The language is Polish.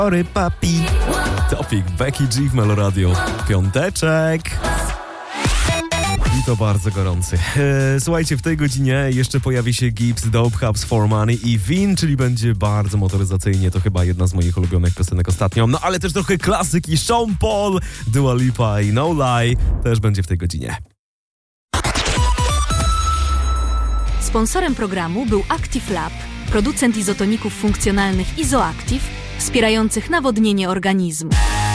Sorry, papi. Topik, Becky G w Meloradio. Piąteczek. I to bardzo gorący. Słuchajcie, w tej godzinie jeszcze pojawi się Gibbs, Dope Hubs for Money i Vin, czyli będzie bardzo motoryzacyjnie. To chyba jedna z moich ulubionych piosenek ostatnio. No ale też trochę klasyki. Sean Paul, Dua Lipa i No Lie też będzie w tej godzinie. Sponsorem programu był Active Lab, producent izotoników funkcjonalnych Izoactive, wspierających nawodnienie organizmu.